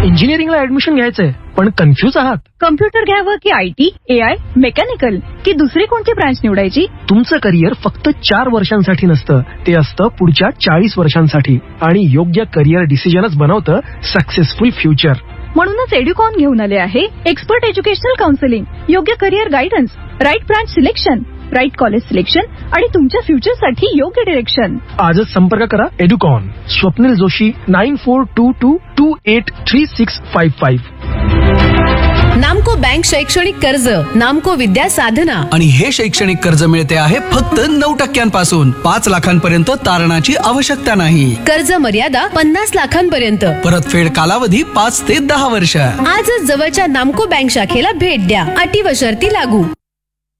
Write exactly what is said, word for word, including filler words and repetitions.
इंजिनिअरिंगला admission घ्यायचंय पण confuse आहात? कम्प्युटर घ्यावं की आयटी, एआय, मेकॅनिकल की दुसरी कोणती ब्रांच निवडायची? तुमचं करिअर फक्त चार वर्षांसाठी नसतं, ते असतं पुढच्या चाळीस वर्षांसाठी. आणि योग्य करिअर डिसिजनच बनवतं सक्सेसफुल फ्युचर. म्हणूनच एड्युकॉन घेऊन आले आहे एक्सपर्ट एज्युकेशनल काउन्सिलिंग, योग्य career guidance, right branch selection, right college selection आणि तुमच्या फ्युचरसाठी योग्य डिरेक्शन. आजच संपर्क करा एड्युकॉन. Swapnil Joshi, nine four to to to eight three six five five. नामको बँक शैक्षणिक कर्ज, नामको विद्या साधना. आणि हे शैक्षणिक कर्ज मिळते आहे फक्त नऊ टक्क्यांपासून. पाच लाखांपर्यंत तारणाची आवश्यकता नाही. कर्ज मर्यादा पन्नास लाखांपर्यंत. परतफेड कालावधी पाच ते दहा वर्ष. आजच जवळच्या नामको बँक शाखेला भेट द्या. अटी व शर्ती लागू.